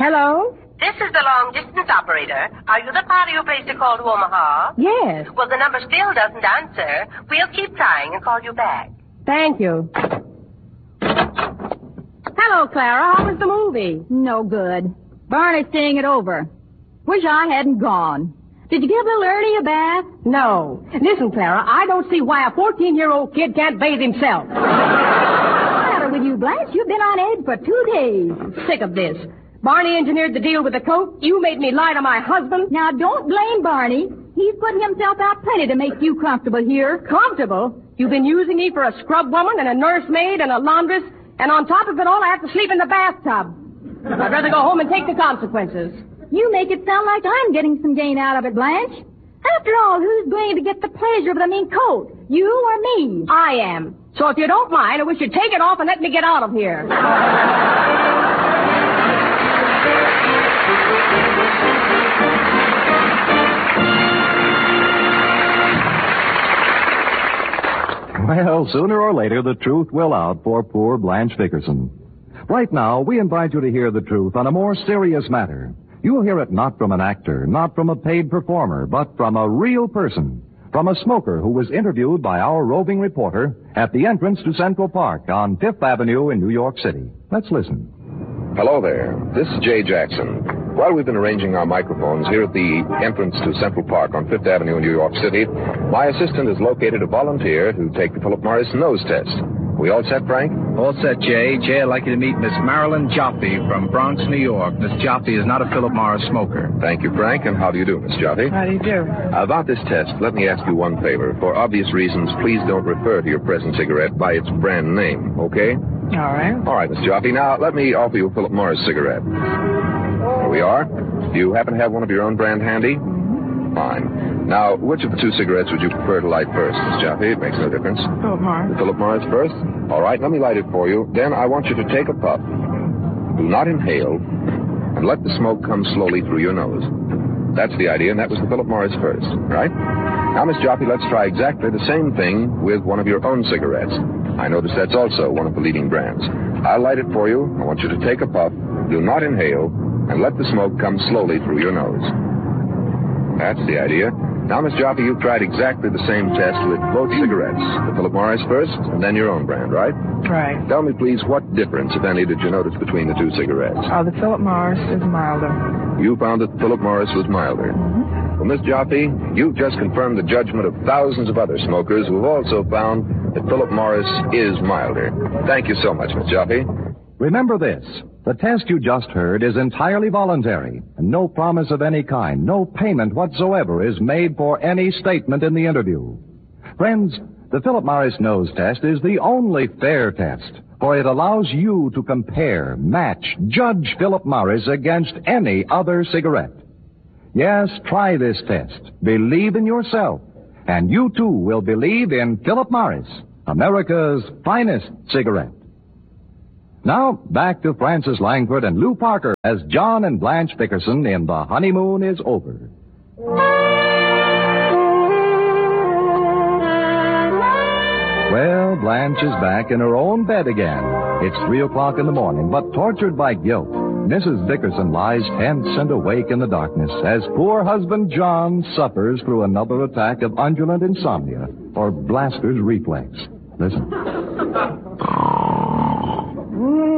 Hello? This is the long-distance operator. Are you the party who placed a call to Omaha? Yes. Well, the number still doesn't answer. We'll keep trying and call you back. Thank you. Hello, Clara. How was the movie? No good. Barney's seeing it over. Wish I hadn't gone. Did you give little Ernie a bath? No. Listen, Clara, I don't see why a 14-year-old kid can't bathe himself. What's the matter with you, Blanche? You've been on edge for 2 days. Sick of this. Barney engineered the deal with the coat. You made me lie to my husband. Now, don't blame Barney. He's putting himself out plenty to make you comfortable here. Comfortable? You've been using me for a scrub woman and a nursemaid and a laundress, and on top of it all, I have to sleep in the bathtub. I'd rather go home and take the consequences. You make it sound like I'm getting some gain out of it, Blanche. After all, who's going to get the pleasure of the mean coat? You or me? I am. So if you don't mind, I wish you'd take it off and let me get out of here. Well, sooner or later, the truth will out for poor Blanche Dickerson. Right now, we invite you to hear the truth on a more serious matter. You'll hear it not from an actor, not from a paid performer, but from a real person, from a smoker who was interviewed by our roving reporter at the entrance to Central Park on Fifth Avenue in New York City. Let's listen. Hello there. This is Jay Jackson. While we've been arranging our microphones here at the entrance to Central Park on Fifth Avenue in New York City, my assistant has located a volunteer to take the Philip Morris nose test. We all set, Frank? All set, Jay. Jay, I'd like you to meet Miss Marilyn Joffe from Bronx, New York. Miss Joffe is not a Philip Morris smoker. Thank you, Frank. And how do you do, Miss Joffe? How do you do? About this test, let me ask you one favor. For obvious reasons, please don't refer to your present cigarette by its brand name, okay? All right. All right, Miss Joffe. Now, let me offer you a Philip Morris cigarette. Here we are. Do you happen to have one of your own brand handy? Fine. Now, which of the two cigarettes would you prefer to light first, Miss Joffe? It makes no difference. Philip Morris. The Philip Morris first? All right, let me light it for you. Then I want you to take a puff. Do not inhale, and let the smoke come slowly through your nose. That's the idea, and that was the Philip Morris first, right? Now, Miss Joffe, let's try exactly the same thing with one of your own cigarettes. I notice that's also one of the leading brands. I'll light it for you. I want you to take a puff. Do not inhale, and let the smoke come slowly through your nose. That's the idea. Now, Miss Joffe, you've tried exactly the same test with both cigarettes. The Philip Morris first, and then your own brand, right? Right. Tell me, please, what difference, if any, did you notice between the two cigarettes? The Philip Morris is milder. You found that Philip Morris was milder. Mm-hmm. Well, Miss Joffe, you've just confirmed the judgment of thousands of other smokers who have also found that Philip Morris is milder. Thank you so much, Miss Joffe. Remember this. The test you just heard is entirely voluntary, and no promise of any kind, no payment whatsoever is made for any statement in the interview. Friends, the Philip Morris nose test is the only fair test, for it allows you to compare, match, judge Philip Morris against any other cigarette. Yes, try this test. Believe in yourself, and you too will believe in Philip Morris, America's finest cigarette. Now, back to Francis Langford and Lou Parker as John and Blanche Dickerson in The Honeymoon is Over. Well, Blanche is back in her own bed again. It's 3 o'clock in the morning, but tortured by guilt, Mrs. Dickerson lies tense and awake in the darkness as poor husband John suffers through another attack of undulant insomnia, or Blaster's reflex. Listen.